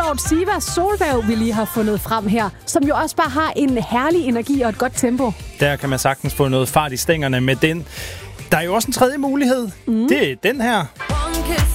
Lord Siva Solvæv, vi lige har fundet frem her, som jo også bare har en herlig energi og et godt tempo. Der kan man sagtens få noget fart i stængerne med den. Der er jo også en tredje mulighed. Det er den her.